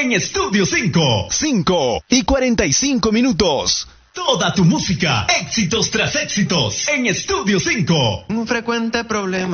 en Estudio 5. 5:45. Toda tu música, éxitos tras éxitos, en Estudio 5. Un frecuente problema.